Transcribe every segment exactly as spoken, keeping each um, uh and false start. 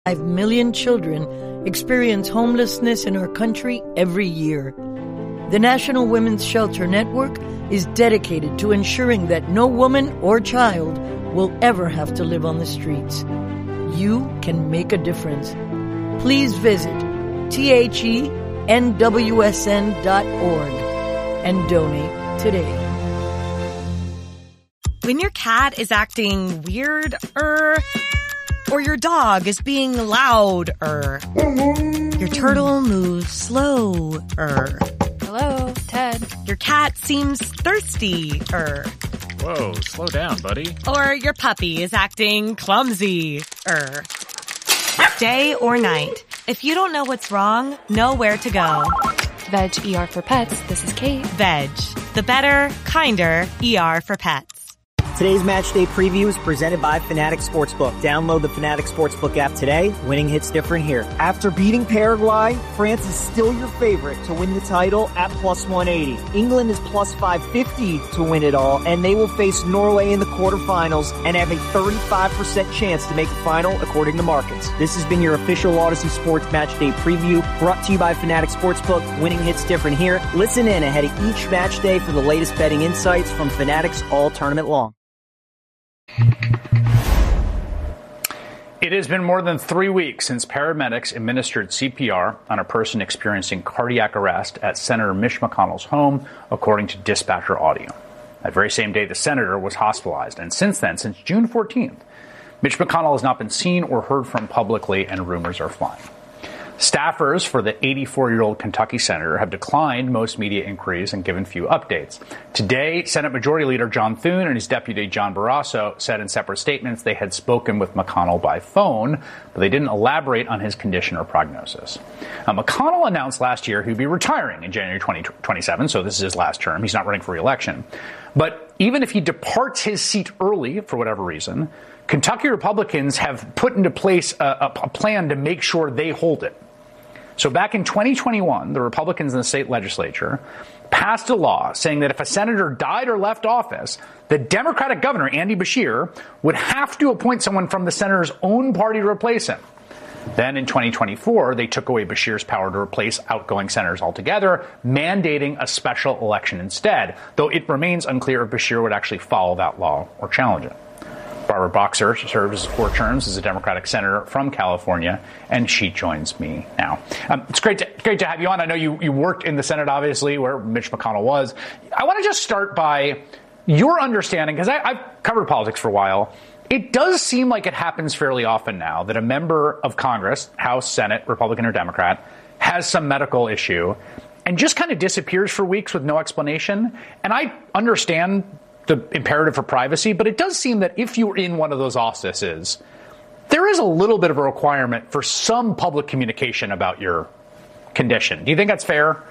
Five million children experience homelessness in our country every year. The National Women's Shelter Network is dedicated to ensuring that no woman or child will ever have to live on the streets. You can make a difference. Please visit T H E N W S N dot org and donate today. When your cat is acting weird, er, or your dog is being loud, er, your turtle moves slow, er. Hello, Ted. Your cat seems thirsty, er. Whoa, slow down, buddy. Or your puppy is acting clumsy, er. Day or night, if you don't know what's wrong, know where to go. Veg E R for Pets. This is Kate. Veg, the better, kinder E R for pets. Today's match day preview is presented by Fanatics Sportsbook. Download the Fanatics Sportsbook app today. Winning hits different here. After beating Paraguay, France is still your favorite to win the title at plus one eighty. England is plus five fifty to win it all, and they will face Norway in the quarterfinals and have a thirty-five percent chance to make the final according to markets. This has been your official Odyssey Sports Match Day preview brought to you by Fanatics Sportsbook. Winning hits different here. Listen in ahead of each match day for the latest betting insights from Fanatics all tournament long. It has been more than three weeks since paramedics administered C P R on a person experiencing cardiac arrest at Senator Mitch McConnell's home, according to dispatcher audio. That very same day, the senator was hospitalized, and since then, since June fourteenth, Mitch McConnell has not been seen or heard from publicly, and rumors are flying. Staffers for the eighty-four-year-old Kentucky senator have declined most media inquiries and given few updates. Today, Senate Majority Leader John Thune and his deputy John Barrasso said in separate statements they had spoken with McConnell by phone, but they didn't elaborate on his condition or prognosis. Now, McConnell announced last year he'd be retiring in January twenty twenty-seven, so this is his last term. He's not running for re-election. But even if he departs his seat early, for whatever reason, Kentucky Republicans have put into place a, a, a plan to make sure they hold it. So back in twenty twenty-one, the Republicans in the state legislature passed a law saying that if a senator died or left office, the Democratic governor, Andy Beshear, would have to appoint someone from the senator's own party to replace him. Then in twenty twenty-four, they took away Beshear's power to replace outgoing senators altogether, mandating a special election instead, though it remains unclear if Beshear would actually follow that law or challenge it. Barbara Boxer serves four terms as a Democratic senator from California, and she joins me now. Um, it's great to, great to have you on. I know you, you worked in the Senate, obviously, where Mitch McConnell was. I want to just start by your understanding, because I've covered politics for a while. It does seem like it happens fairly often now that a member of Congress, House, Senate, Republican or Democrat, has some medical issue and just kind of disappears for weeks with no explanation. And I understand the imperative for privacy, but it does seem that if you're in one of those offices, there is a little bit of a requirement for some public communication about your condition. Do you think that's fair?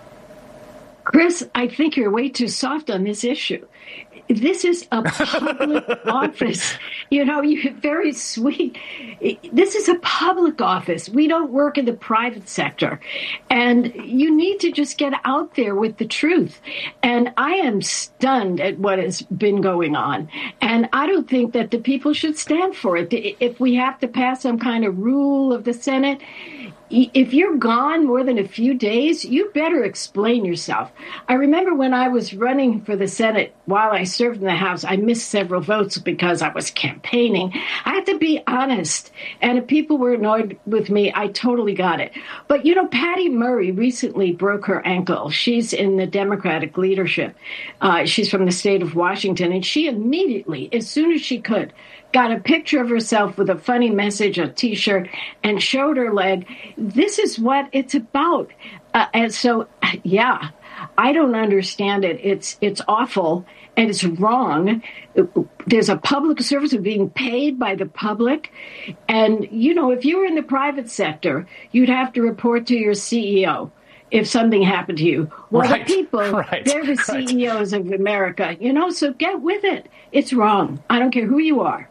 Chris, I think you're way too soft on this issue. This is a public office. You know, you're very sweet. This is a public office. We don't work in the private sector. And you need to just get out there with the truth. And I am stunned at what has been going on. And I don't think that the people should stand for it. If we have to pass some kind of rule of the Senate, if you're gone more than a few days, you better explain yourself. I remember when I was running for the Senate while I served in the House, I missed several votes because I was campaigning. I had to be honest. And if people were annoyed with me, I totally got it. But, you know, Patty Murray recently broke her ankle. She's in the Democratic leadership. Uh, she's from the state of Washington. And she immediately, as soon as she could, got a picture of herself with a funny message, a T-shirt, and showed her leg. This is what it's about. Uh, and so, yeah, I don't understand it. It's it's awful and it's wrong. There's a public service of being paid by the public. And, you know, if you were in the private sector, you'd have to report to your C E O if something happened to you. Well, right, the people, right, they're the right. C E Os of America, you know, so get with it. It's wrong. I don't care who you are.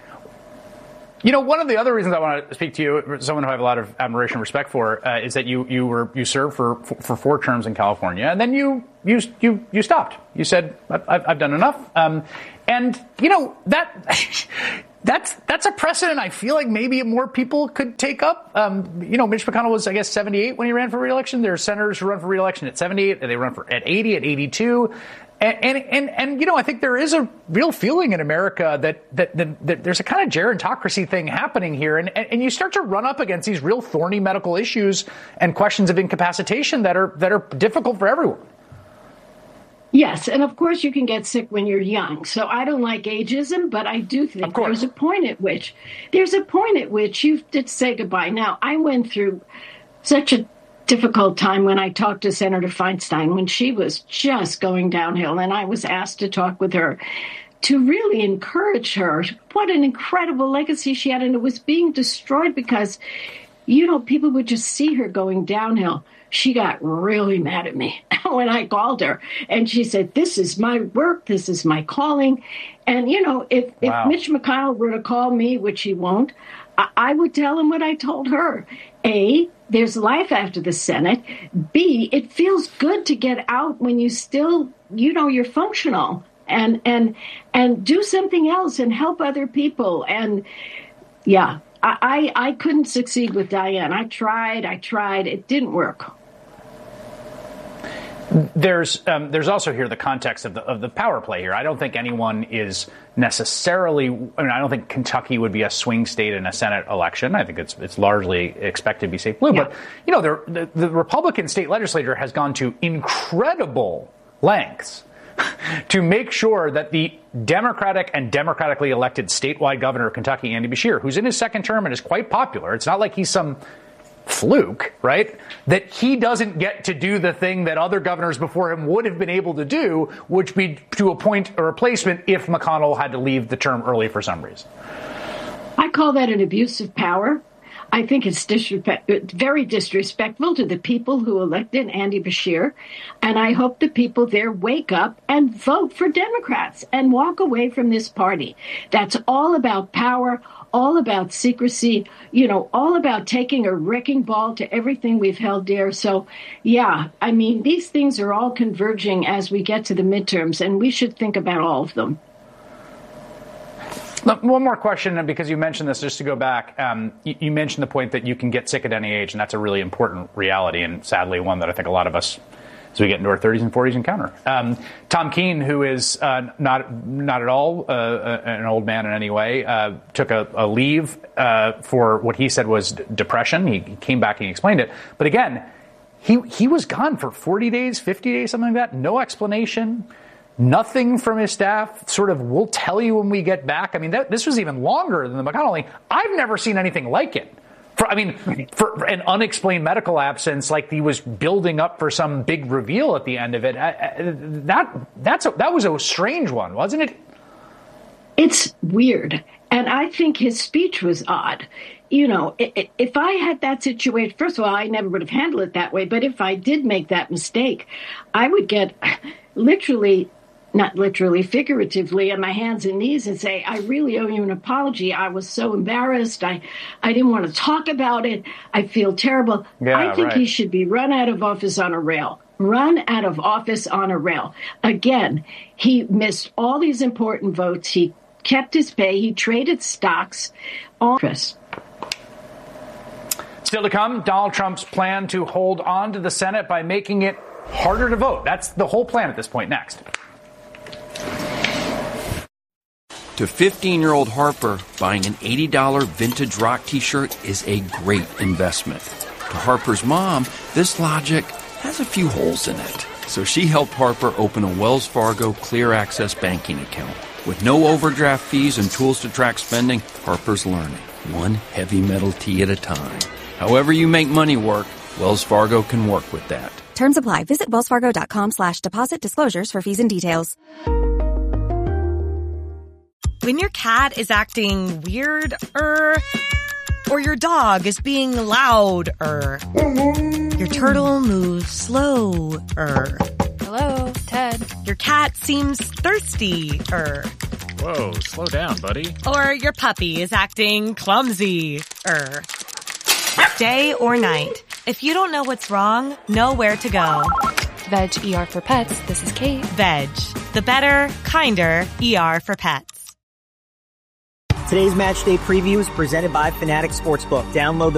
You know, one of the other reasons I want to speak to you, someone who I have a lot of admiration and respect for, uh, is that you you were you served for for four terms in California, and then you you you you stopped. You said, I've, I've done enough. Um, and you know that that's that's a precedent I feel like maybe more people could take up. Um, you know, Mitch McConnell was, I guess, seventy-eight when he ran for re-election. There are senators who run for re-election at seventy-eight, and they run for at eighty, at eighty-two. And, and, and, and, you know, I think there is a real feeling in America that, that, that, that there's a kind of gerontocracy thing happening here. And, and you start to run up against these real thorny medical issues and questions of incapacitation that are, that are difficult for everyone. Yes. And of course you can get sick when you're young. So I don't like ageism, but I do think there's a point at which there's a point at which you did say goodbye. Now, I went through such a difficult time when I talked to Senator Feinstein when she was just going downhill, and I was asked to talk with her to really encourage her. What an incredible legacy she had, and it was being destroyed because, you know, people would just see her going downhill. She got really mad at me when I called her, and she said, this is my work, this is my calling. And, you know, if, wow. if Mitch McConnell were to call me, which he won't, I, I would tell him what I told her. A, there's life after the Senate. B, it feels good to get out when you still, you know, you're functional and and and do something else and help other people. And yeah, I, I, I couldn't succeed with Dianne. I tried, I tried. It didn't work. There's um, there's also here the context of the of the power play here. I don't think anyone is necessarily. I mean, I don't think Kentucky would be a swing state in a Senate election. I think it's it's largely expected to be safe blue. Yeah. But you know, the, the the Republican state legislature has gone to incredible lengths to make sure that the Democratic and democratically elected statewide governor of Kentucky, Andy Beshear, who's in his second term and is quite popular. It's not like he's some fluke, right? That he doesn't get to do the thing that other governors before him would have been able to do, which be to appoint a replacement if McConnell had to leave the term early for some reason. I call that an abuse of power. I think it's disrespect, very disrespectful to the people who elected Andy Beshear. And I hope the people there wake up and vote for Democrats and walk away from this party. That's all about power, all about secrecy, you know, all about taking a wrecking ball to everything we've held dear. So, yeah, I mean, these things are all converging as we get to the midterms, and we should think about all of them. One more question, because you mentioned this, just to go back. Um, you, you mentioned the point that you can get sick at any age, and that's a really important reality, and sadly one that I think a lot of us, as we get into our thirties and forties, encounter. Um, Tom Keene, who is uh, not not at all uh, an old man in any way, uh, took a, a leave uh, for what he said was d- depression. He, he came back and he explained it. But again, he he was gone for forty days, fifty days, something like that. No explanation. Nothing from his staff, sort of, we'll tell you when we get back. I mean, that, this was even longer than the McConnell thing. I've never seen anything like it. For, I mean, for an unexplained medical absence, like he was building up for some big reveal at the end of it. I, I, that that's a, that was a strange one, wasn't it? It's weird. And I think his speech was odd. You know, if I had that situation, first of all, I never would have handled it that way. But if I did make that mistake, I would get literally... not literally, figuratively, on my hands and knees and say, I really owe you an apology. I was so embarrassed. I, I didn't want to talk about it. I feel terrible. Yeah, I think right. he should be run out of office on a rail. Run out of office on a rail. Again, he missed all these important votes. He kept his pay. He traded stocks. All Chris. Still to come, Donald Trump's plan to hold on to the Senate by making it harder to vote. That's the whole plan at this point. Next. To fifteen-year-old Harper, buying an eighty dollars vintage rock t-shirt is a great investment. To Harper's mom, this logic has a few holes in it. So she helped Harper open a Wells Fargo Clear Access banking account. With no overdraft fees and tools to track spending, Harper's learning, one heavy metal tee at a time. However you make money work, Wells Fargo can work with that. Terms apply. Visit wellsfargo.com slash deposit disclosures for fees and details. When your cat is acting weird, er, or your dog is being loud, er, your turtle moves slow, er. Hello, Ted. Your cat seems thirsty, er. Whoa, slow down, buddy. Or your puppy is acting clumsy, er. Day or night, if you don't know what's wrong, know where to go. Veg E R for Pets. This is Kate. Veg, the better, kinder E R for pets. Today's match day preview is presented by Fanatic Sportsbook. Download the